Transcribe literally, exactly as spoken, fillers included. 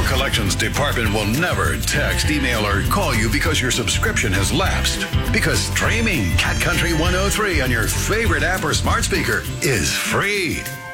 Collections Department will never text, email, or call you because your subscription has lapsed. Because streaming Cat Country one oh three on your favorite app or smart speaker is free.